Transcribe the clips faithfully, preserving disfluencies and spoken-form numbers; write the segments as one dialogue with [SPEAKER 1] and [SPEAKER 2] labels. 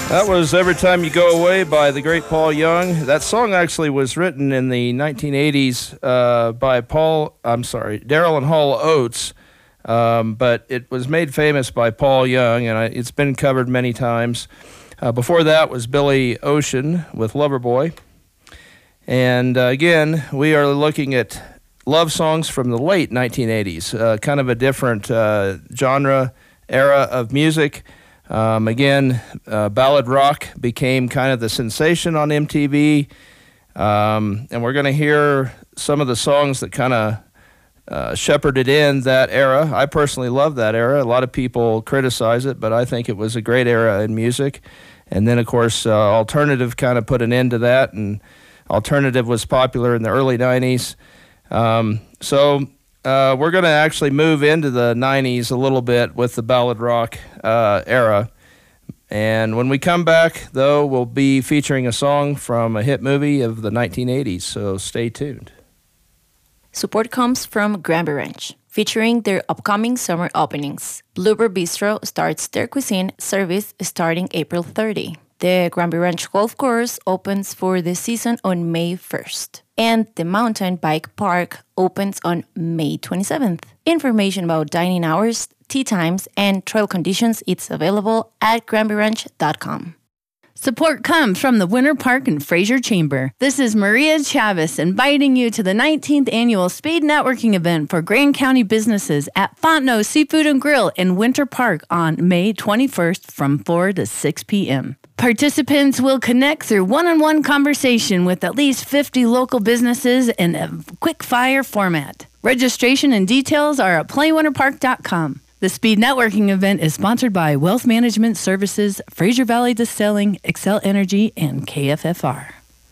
[SPEAKER 1] That was Every Time You Go Away by the great Paul Young. That song actually was written in the nineteen eighties uh, by Paul, I'm sorry, Daryl and Hall Oates, um, but it was made famous by Paul Young, and I, it's been covered many times. Uh, before that was Billy Ocean with Loverboy. And uh, again, we are looking at love songs from the late nineteen eighties, uh, kind of a different uh, genre, era of music. Um, again, uh, ballad rock became kind of the sensation on M T V, um, and we're going to hear some of the songs that kind of uh, shepherded in that era. I personally love that era. A lot of people criticize it, but I think it was a great era in music. And then, of course, uh, alternative kind of put an end to that, and alternative was popular in the early nineties. Um, so... Uh, we're going to actually move into the nineties a little bit with the ballad rock uh, era. And when we come back, though, we'll be featuring a song from a hit movie of the nineteen eighties, so stay tuned.
[SPEAKER 2] Support comes from Granby Ranch, featuring their upcoming summer openings. Bluebird Bistro starts their cuisine service starting April thirtieth. The Granby Ranch Golf Course opens for the season on May first. And the Mountain Bike Park opens on May twenty-seventh. Information about dining hours, tea times, and trail conditions is available at granby ranch dot com.
[SPEAKER 3] Support comes from the Winter Park and Fraser Chamber. This is Maria Chavez inviting you to the nineteenth Annual Speed Networking Event for Grand County businesses at Fontenot Seafood and Grill in Winter Park on May twenty-first from four to six p.m. Participants will connect through one-on-one conversation with at least fifty local businesses in a quick-fire format. Registration and details are at play winter park dot com. The Speed Networking event is sponsored by Wealth Management Services, Fraser Valley Distilling, Xcel Energy, and K F F R.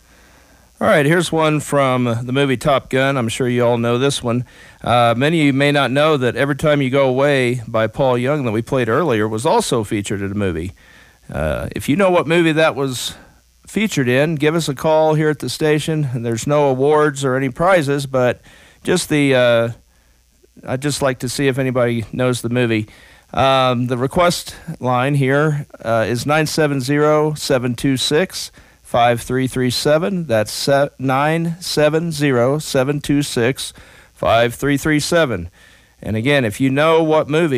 [SPEAKER 1] All right, here's one from the movie Top Gun. I'm sure you all know this one. Uh, many of you may not know that Every Time You Go Away by Paul Young that we played earlier was also featured in a movie. Uh, if you know what movie that was featured in, give us a call here at the station. And there's no awards or any prizes, but just the, uh, I'd just like to see if anybody knows the movie. Um, the request line here uh, is nine seven zero, seven two six, five three three seven. That's nine seven zero, seven two six, five three three seven. And again, if you know what movie